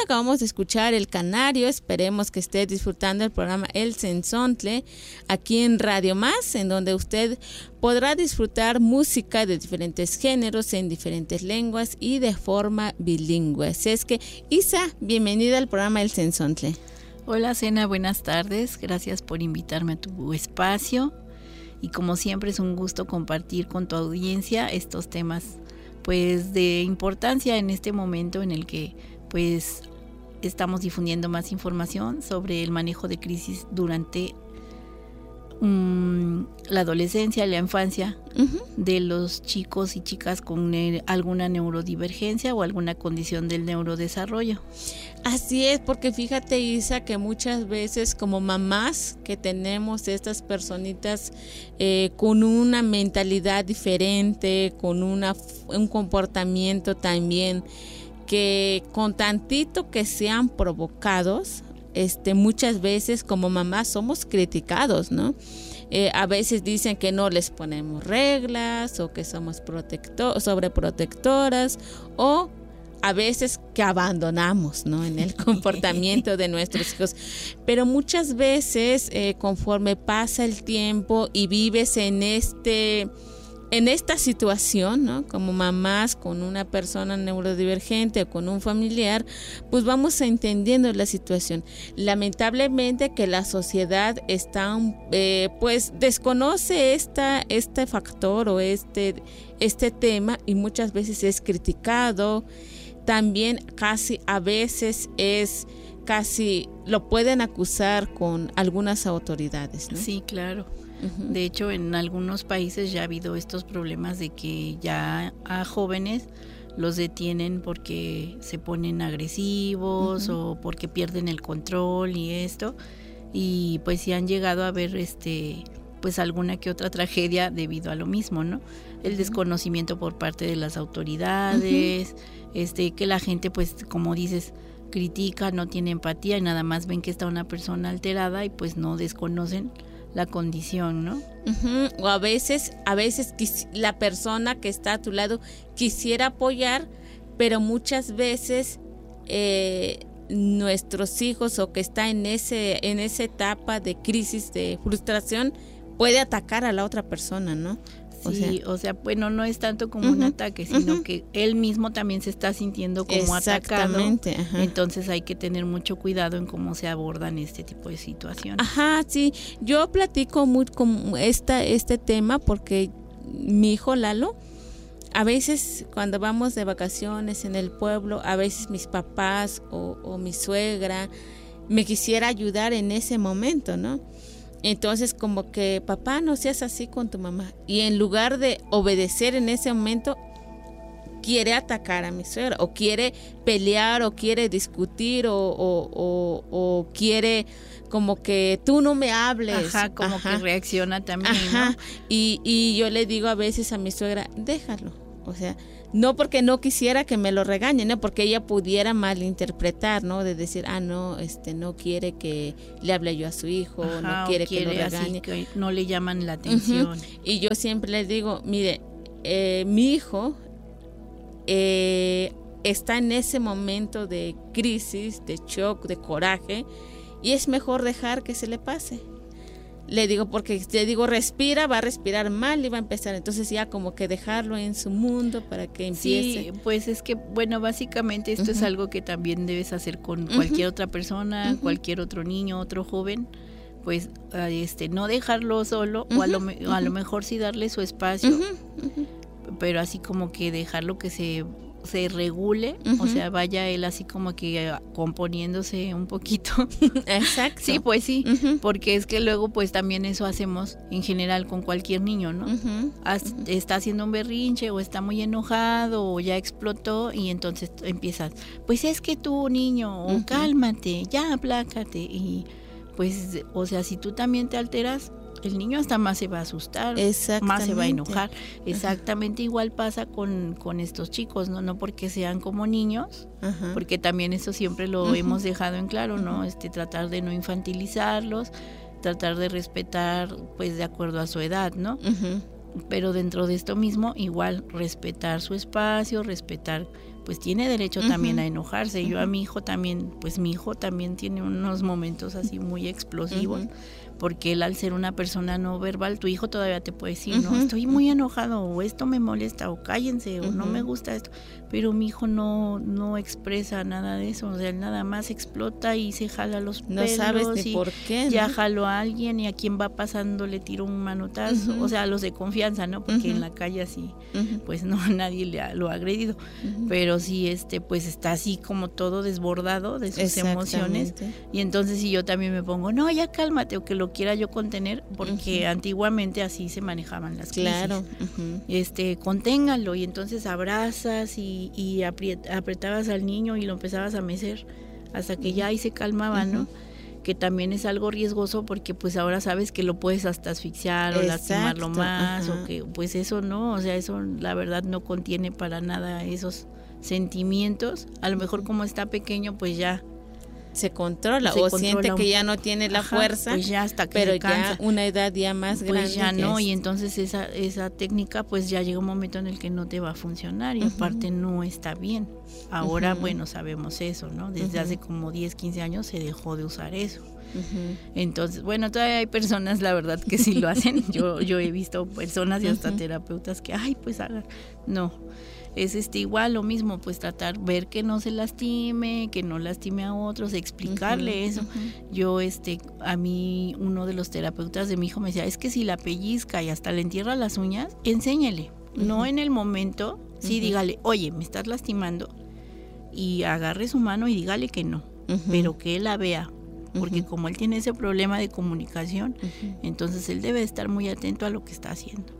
acabamos de escuchar El Canario. Esperemos que esté disfrutando el programa El Sensontle aquí en Radio Más, en donde usted podrá disfrutar música de diferentes géneros, en diferentes lenguas y de forma bilingüe. Así es que, Isa, bienvenida al programa El Sensontle. Hola, Sena, buenas tardes. Gracias por invitarme a tu espacio. Y como siempre es un gusto compartir con tu audiencia estos temas pues de importancia en este momento en el que pues estamos difundiendo más información sobre el manejo de crisis durante la adolescencia, la infancia de los chicos y chicas con alguna neurodivergencia o alguna condición del neurodesarrollo. Así es, porque fíjate, Isa, que muchas veces como mamás que tenemos estas personitas con una mentalidad diferente, con un comportamiento también que con tantito que sean provocados, muchas veces como mamás somos criticados, ¿no? A veces dicen que no les ponemos reglas o que somos sobreprotectoras, o a veces que abandonamos, ¿no?, en el comportamiento de nuestros hijos. Pero muchas veces conforme pasa el tiempo y vives en esta situación, ¿no?, como mamás con una persona neurodivergente o con un familiar, pues vamos entendiendo la situación. Lamentablemente que la sociedad está, pues desconoce este factor o este tema, y muchas veces es criticado. También a veces lo pueden acusar con algunas autoridades, ¿no? Sí, claro. De hecho, en algunos países ya ha habido estos problemas de que ya a jóvenes los detienen porque se ponen agresivos o porque pierden el control y esto, y pues sí han llegado a ver pues alguna que otra tragedia debido a lo mismo, ¿no? El desconocimiento por parte de las autoridades, que la gente, pues como dices, critica, no tiene empatía y nada más ven que está una persona alterada y pues no desconocen la condición, ¿no? O a veces la persona que está a tu lado quisiera apoyar, pero muchas veces nuestros hijos, o que está en esa etapa de crisis, de frustración, puede atacar a la otra persona, ¿no? O sea, bueno, no es tanto como un ataque, sino que él mismo también se está sintiendo como atacado. Entonces hay que tener mucho cuidado en cómo se abordan este tipo de situaciones. Sí. Yo platico mucho con este tema porque mi hijo Lalo, a veces cuando vamos de vacaciones en el pueblo, a veces mis papás o mi suegra me quisiera ayudar en ese momento, ¿no? Entonces como que, papá, no seas así con tu mamá, y en lugar de obedecer en ese momento quiere atacar a mi suegra, o quiere pelear, o quiere discutir, o quiere como que tú no me hables. Que reacciona también, ¿no? Y yo le digo a veces a mi suegra, déjalo, o sea, no porque no quisiera que me lo regañe, no porque ella pudiera malinterpretar, ¿no? De decir, no, no quiere que le hable yo a su hijo, no quiere que lo regañe. Así que no le llaman la atención. Y yo siempre les digo, mire, mi hijo está en ese momento de crisis, de shock, de coraje, y es mejor dejar que se le pase. Le digo, porque le digo, respira, va a respirar mal y va a empezar. Entonces ya como que dejarlo en su mundo para que empiece. Sí, pues es que, bueno, básicamente esto es algo que también debes hacer con cualquier otra persona, cualquier otro niño, otro joven. Pues no dejarlo solo, o a lo mejor sí darle su espacio, pero así como que dejarlo que se regule, o sea, vaya él así como que componiéndose un poquito. Exacto. Sí, pues sí, porque es que luego pues también eso hacemos en general con cualquier niño, ¿no? Está haciendo un berrinche o está muy enojado o ya explotó, y entonces empiezas, pues es que tú, niño, o cálmate, ya aplácate, y pues, o sea, si tú también te alteras, el niño hasta más se va a asustar, más se va a enojar. Exactamente igual pasa con estos chicos, no porque sean como niños, porque también eso siempre lo hemos dejado en claro, ¿no? Tratar de no infantilizarlos, tratar de respetar pues de acuerdo a su edad, ¿no? Pero dentro de esto mismo igual respetar su espacio, respetar pues tiene derecho también a enojarse. Yo a mi hijo también, pues mi hijo también tiene unos momentos así muy explosivos, porque él, al ser una persona no verbal, tu hijo todavía te puede decir, no, estoy muy enojado, o esto me molesta, o cállense, o no me gusta esto, pero mi hijo no expresa nada de eso, o sea, él nada más explota y se jala los pelos, no sabes ni y por qué, ¿no? ya jaló a alguien y a quien va pasando le tiro un manotazo, o sea, los de confianza, ¿no? Porque en la calle así, pues no, nadie lo ha agredido, pero sí, pues está así como todo desbordado de sus emociones, y entonces si yo también me pongo, no, ya cálmate, o que lo quiera yo contener, porque antiguamente así se manejaban las crisis. Claro. Conténgalo, y entonces abrazas y apretabas al niño y lo empezabas a mecer hasta que ya ahí se calmaba, ¿no? Que también es algo riesgoso, porque pues ahora sabes que lo puedes hasta asfixiar o lastimarlo más, o que pues eso no, o sea, eso la verdad no contiene para nada esos sentimientos. A lo mejor como está pequeño, pues ya se controla o siente que ya no tiene la fuerza, pues ya hasta que pero se cansa. Ya una edad ya más grande, pues ya no, y entonces esa técnica pues ya llega un momento en el que no te va a funcionar, y aparte no está bien. Ahora bueno, sabemos eso, ¿no? Desde hace como 10, 15 años se dejó de usar eso. Entonces, bueno, todavía hay personas, la verdad, que sí lo hacen. Yo he visto personas y hasta terapeutas que, pues hagan. No, es igual lo mismo, pues tratar, ver que no se lastime, que no lastime a otros, explicarle eso. Yo, a mí, uno de los terapeutas de mi hijo me decía, es que si la pellizca y hasta le entierra las uñas, enséñele. No en el momento, sí, dígale, oye, me estás lastimando, y agarre su mano y dígale que no, pero que él la vea. Porque como él tiene ese problema de comunicación, entonces él debe estar muy atento a lo que está haciendo.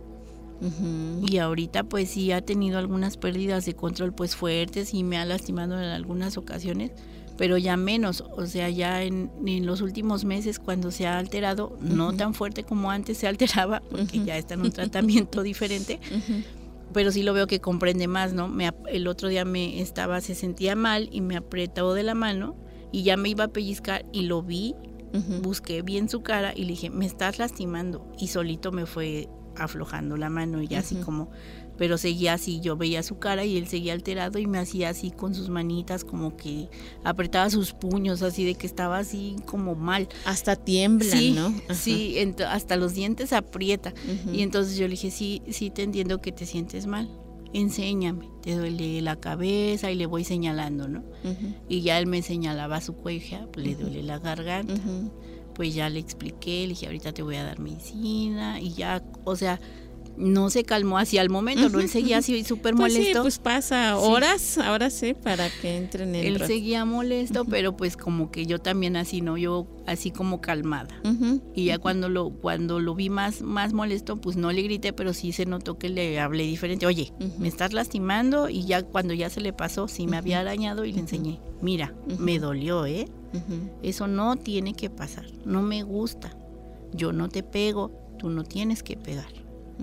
Y ahorita pues sí ha tenido algunas pérdidas de control pues fuertes, y me ha lastimado en algunas ocasiones, pero ya menos, o sea, ya en los últimos meses, cuando se ha alterado, no tan fuerte como antes se alteraba, porque ya está en un tratamiento diferente, pero sí lo veo que comprende más, ¿no? El otro día se sentía mal y me apretó de la mano, y ya me iba a pellizcar, y lo vi, busqué bien su cara y le dije, me estás lastimando, y solito me fue aflojando la mano, y ya así como, pero seguía así, yo veía su cara y él seguía alterado, y me hacía así con sus manitas, como que apretaba sus puños, así de que estaba así como mal. Hasta tiembla, sí, ¿no? Sí, hasta los dientes aprieta. Y entonces yo le dije, sí te entiendo que te sientes mal, enséñame, te duele la cabeza, y le voy señalando, ¿no? Y ya él me señalaba su cuello, pues le duele la garganta. Pues ya le expliqué, le dije, ahorita te voy a dar medicina, y ya, o sea, no se calmó así al momento, ¿no? Él seguía así súper molesto. Sí, pues pasa horas, ahora sí, para que entren en él seguía molesto, pero pues como que yo también así, ¿no? Yo así como calmada. Y ya cuando lo vi más molesto, pues no le grité, pero sí se notó que le hablé diferente. Oye, me estás lastimando, y ya cuando ya se le pasó, sí me había arañado, y le enseñé, mira, me dolió, eso no tiene que pasar, no me gusta, yo no te pego, tú no tienes que pegar.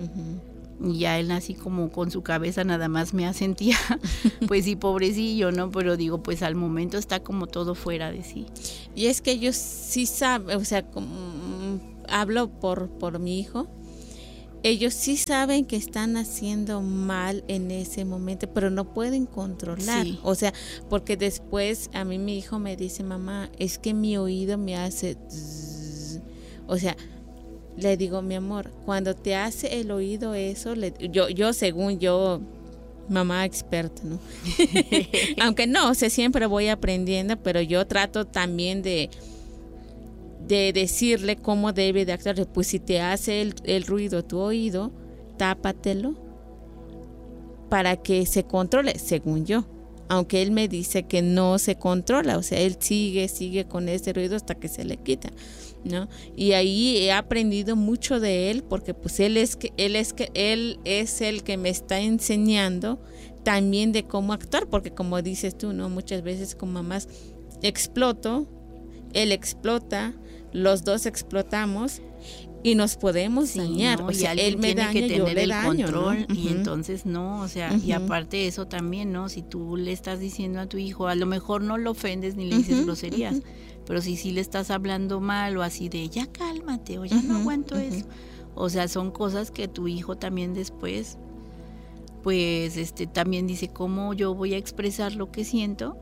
Y ya él así como con su cabeza nada más me asentía, pues sí, pobrecillo, ¿no? Pero digo, pues al momento está como todo fuera de sí. Y es que ellos sí saben, o sea, hablo por mi hijo, ellos sí saben que están haciendo mal en ese momento, pero no pueden controlar. Sí. O sea, porque después a mí mi hijo me dice, mamá, es que mi oído me hace zzz. O sea, le digo, mi amor, cuando te hace el oído eso, yo según yo, mamá experta, ¿no? Aunque no, siempre voy aprendiendo, pero yo trato también de decirle cómo debe de actuar. Pues si te hace el ruido tu oído, tápatelo para que se controle, según yo. Aunque él me dice que no se controla, o sea, él sigue con ese ruido hasta que se le quita, ¿no? Y ahí he aprendido mucho de él, porque pues él es el que me está enseñando también de cómo actuar, porque como dices tú, ¿no? Muchas veces con mamás exploto, él explota, los dos explotamos y nos podemos dañar, ¿no? O sea, él me daña, que yo le daño, control, ¿no? Y entonces no, o sea, y aparte de eso también, ¿no? Si tú le estás diciendo a tu hijo, a lo mejor no lo ofendes ni le dices groserías, pero si le estás hablando mal, o así de ya cálmate, o ya no aguanto eso, o sea, son cosas que tu hijo también después pues también dice, ¿cómo yo voy a expresar lo que siento?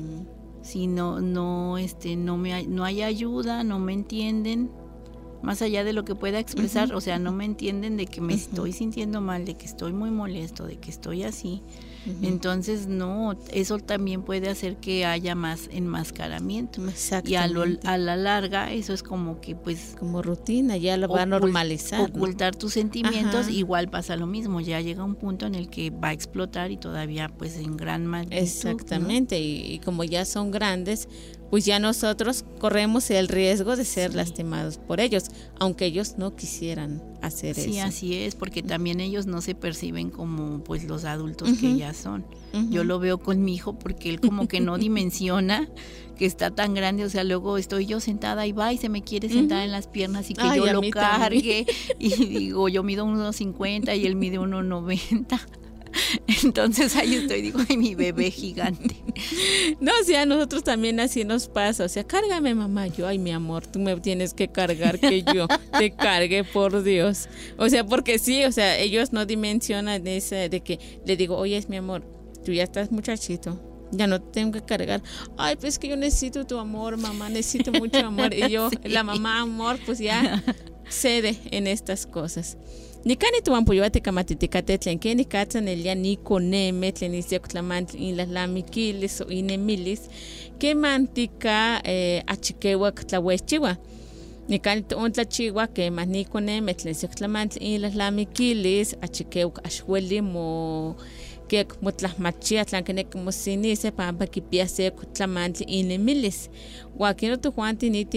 Si no hay ayuda, no me entienden, más allá de lo que pueda expresar, o sea, no me entienden de que me estoy sintiendo mal, de que estoy muy molesto, de que estoy así. Entonces, no, eso también puede hacer que haya más enmascaramiento. Y a la larga, eso es como que, pues... como rutina, ya lo va a normalizar. Ocultar tus sentimientos, igual pasa lo mismo, ya llega un punto en el que va a explotar y todavía, pues, en gran magnitud. Exactamente, ¿no? Y como ya son grandes, pues ya nosotros corremos el riesgo de ser lastimados por ellos, aunque ellos no quisieran hacer eso. Sí, así es, porque también ellos no se perciben como pues los adultos que ya son. Yo lo veo con mi hijo porque él como que no dimensiona que está tan grande, o sea, luego estoy yo sentada y va y se me quiere sentar en las piernas y que yo lo cargue y digo, yo mido 1.50 y él mide 1.90. Entonces ahí estoy, digo, ay, mi bebé gigante. No, o sea, a nosotros también así nos pasa, o sea, cárgame mamá, yo, ay mi amor, tú me tienes que cargar, que yo te cargue, por Dios. O sea, porque sí, o sea, ellos no dimensionan ese de que le digo, oye, es mi amor, tú ya estás muchachito, ya no te tengo que cargar. Ay, pues que yo necesito tu amor, mamá, necesito mucho amor. Y yo, sí. La mamá amor, pues ya cede en estas cosas. Nikani tuan puyuate kamatiticate tlen que nikatsan el ya ni coneme tlen isioctlamantl in las lamiquiles o inemilis que mantica achikewa tlahuechiwa. Nikani tuan tlachiwa que más ni coneme tlen isioctlamantl in las lamiquiles achikewa ashweli mo que motlasmachia tlan que como sinise pampa kipia se tlamantl inemilis. Guaquino tu Juanti ni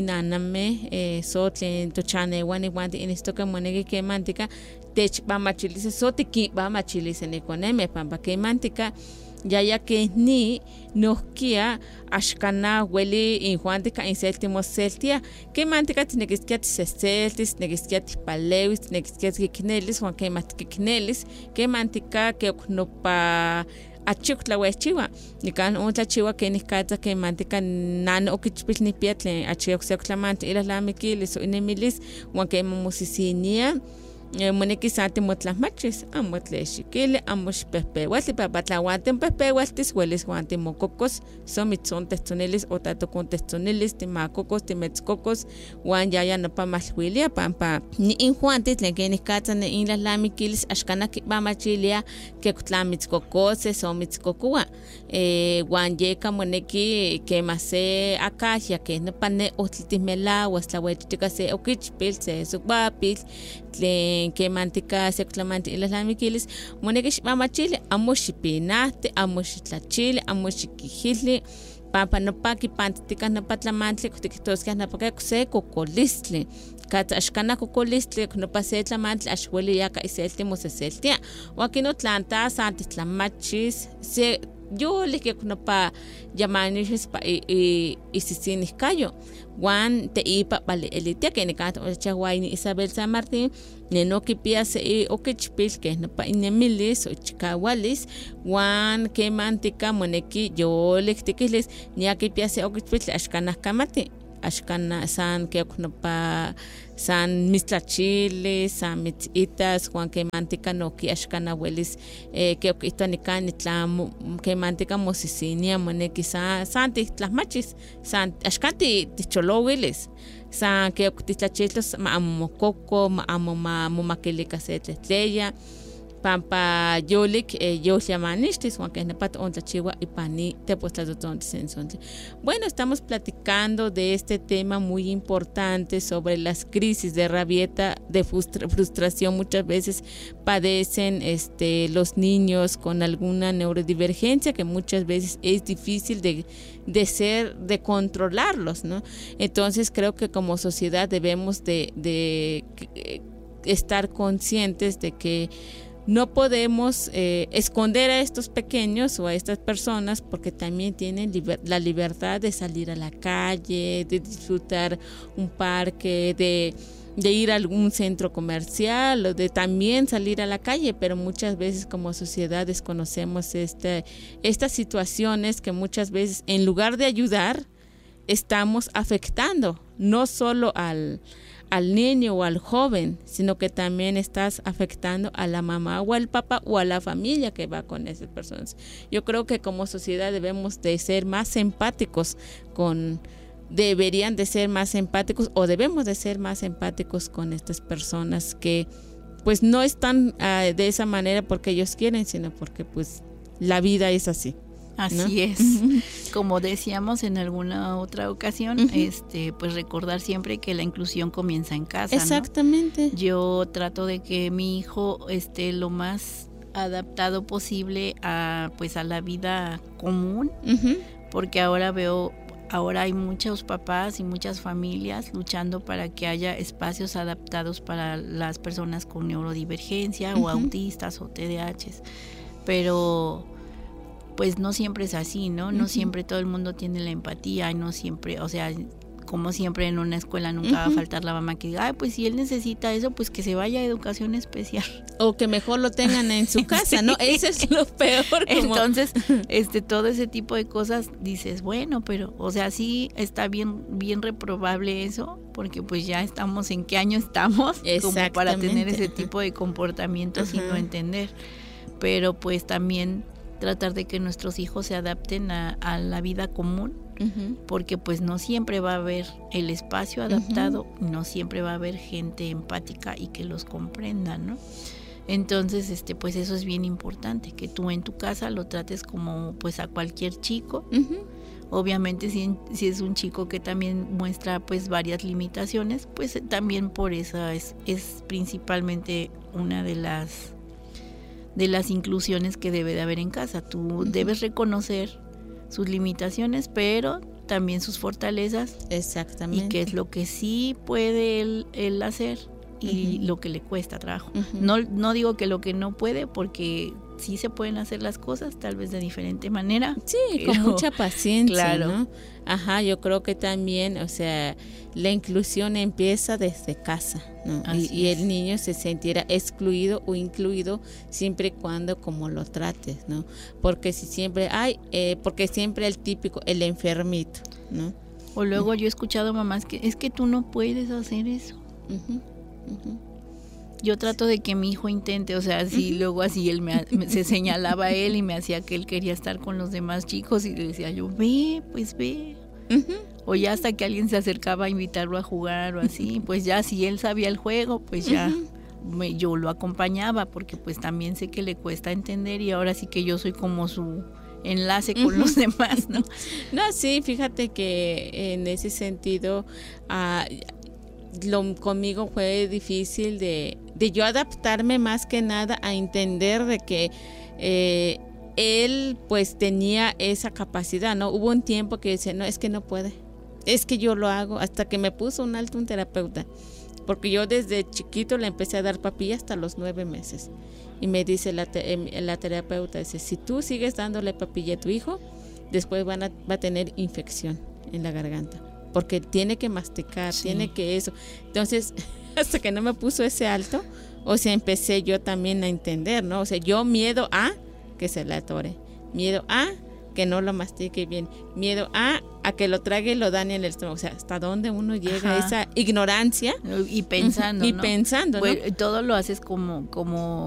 tinaname so tlen tochane wani guanti en esto que monegi que mantica tech bamachilice so tiki bamachilice ni coneme pampa que mantica ya que ni nohkia ashkana hueli in Juantica in séltimo celtia que mantica tinegisquiat seseltis negisquiat palewis negisquiat kiknelis Juan que matkiknelis que mantica que oknopa achuk tlahuechiwa nikan tlachiwa que nikatza que mantica nan okichpil nipiatlen achuk seoctlamanti ilas lamiquilis o inemilis Juan que momosisinia monekisati motlasmachis amo tlexikili amo xpehpeualti papatlahuanten pehpeualtis uelis huanti mokokos somitzontehtzonelis o tatokontehtzonelis timakokos timetzkokos huan yaya nopa malhuilia pampa ni in huanti tlen que nikatza ne in las lamiquilis axkana kipamachilia que tlamitzkokoses o mitzkokua huan yeka moneki kema se acacia que nopa ne otlitihmelauas tlauechitika se okichpil se sukbapil tlen que mantica se clamanti in las lamiquilis monekish mamachili amo xipinahti amo xitlachili amo xikijili pampa nopa kipantitika nopa tlamantli tikihtoskeh nopa se kokolistli katsa axkana kokolistli nopa se tlamantli axueli yaka iselti moseseltia wakino tlanta san titlamachis se yoli que nopa llamanixis pa isisinihkayo Juan te ipa vale elitia que nikata chahuayni Isabel San Martín neno kipia se okichpil que nopa inemilis o chikawalis Juan que mantika moneki yoli tikilis nia kipia se okichpil ashkana kamati ashkana san que nopa san mislachili san mitzitas Juan que mantika no ki ashkana huelis que okitanikan itla que mantika mosisinia moneki san titlasmachis san ashkanti ticholowilis san que oktitlachitlos ma amo mokoko ma amo momakilika se tletleya pampa yolik yosyamanishtis Juan que nepat ontlachiwa ipani tepostlatotzontli. Bueno, estamos platicando de este tema muy importante sobre las crisis de rabieta, de frustración. Muchas veces padecen los niños con alguna neurodivergencia que muchas veces es difícil de controlarlos, ¿no? Entonces creo que como sociedad debemos de estar conscientes de que no podemos esconder a estos pequeños o a estas personas porque también tienen la libertad de salir a la calle, de disfrutar un parque, de ir a algún centro comercial o de también salir a la calle, pero muchas veces como sociedad desconocemos estas situaciones que muchas veces en lugar de ayudar estamos afectando no solo al al niño o al joven, sino que también estás afectando a la mamá o al papá o a la familia que va con esas personas. Yo creo que como sociedad debemos de ser más empáticos deberían de ser más empáticos o debemos de ser más empáticos con estas personas que pues no están de esa manera porque ellos quieren, sino porque pues la vida es así. Así, ¿no? Es. Como decíamos en alguna otra ocasión, pues recordar siempre que la inclusión comienza en casa. Exactamente. ¿No? Yo trato de que mi hijo esté lo más adaptado posible a la vida común, porque ahora hay muchos papás y muchas familias luchando para que haya espacios adaptados para las personas con neurodivergencia o autistas o TDAHs, pero pues no siempre es así, ¿no? No siempre todo el mundo tiene la empatía y no siempre, o sea, como siempre en una escuela nunca va a faltar la mamá que diga, ay, pues si él necesita eso, pues que se vaya a educación especial. O que mejor lo tengan en su casa, sí. ¿No? Eso es lo peor. Entonces, todo ese tipo de cosas dices, bueno, pero, o sea, sí está bien reprobable eso, porque pues ya estamos, ¿en qué año estamos? Como para tener ese tipo de comportamientos y no entender. Pero pues también tratar de que nuestros hijos se adapten a la vida común, porque pues no siempre va a haber el espacio adaptado, no siempre va a haber gente empática y que los comprenda, ¿no? Entonces, pues eso es bien importante, que tú en tu casa lo trates como pues a cualquier chico. Obviamente si es un chico que también muestra pues varias limitaciones, pues también por eso es principalmente una de las inclusiones que debe de haber en casa. Tú debes reconocer sus limitaciones, pero también sus fortalezas. Exactamente. Y qué es lo que sí puede él hacer y lo que le cuesta trabajo. No digo que lo que no puede, porque sí se pueden hacer las cosas, tal vez de diferente manera. Sí, pero, con mucha paciencia, claro. ¿no? Ajá, yo creo que también, o sea, la inclusión empieza desde casa, ¿no? Y el niño se sentirá excluido o incluido siempre y cuando como lo trates, ¿no? Porque si siempre porque siempre el típico, el enfermito, ¿no? O luego yo he escuchado mamás que es que tú no puedes hacer eso. Yo trato de que mi hijo intente, o sea, si luego así él se señalaba a él y me hacía que él quería estar con los demás chicos y le decía yo, ve. O ya hasta que alguien se acercaba a invitarlo a jugar o así, pues ya si él sabía el juego, pues ya yo lo acompañaba, porque pues también sé que le cuesta entender y ahora sí que yo soy como su enlace con los demás, ¿no? No, sí, fíjate que en ese sentido conmigo fue difícil de yo adaptarme más que nada a entender de que él pues tenía esa capacidad, ¿no? Hubo un tiempo que decía, no, es que no puede, es que yo lo hago, hasta que me puso un alto un terapeuta, porque yo desde chiquito le empecé a dar papilla hasta los 9 meses, y me dice la terapeuta, dice, si tú sigues dándole papilla a tu hijo, después va a tener infección en la garganta, porque tiene que masticar, tiene que eso. Entonces, hasta que no me puso ese alto, o sea, empecé yo también a entender, ¿no? O sea, yo miedo a que se la atore, miedo a que no lo mastique bien, miedo a que lo trague y lo dañe en el estómago. O sea, hasta dónde uno llega, esa ignorancia. Y pensando, y pensando, ¿no? Pues, todo lo haces como